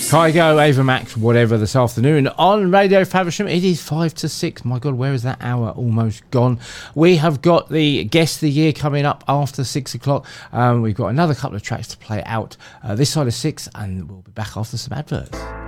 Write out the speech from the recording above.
Kygo, Ava Max, whatever, this afternoon on Radio Faversham. It is 5 to 6. My God, where is that hour almost gone? We have got the Guest of the Year coming up after 6 o'clock. We've got another couple of tracks to play out this side of 6, and we'll be back after some adverts.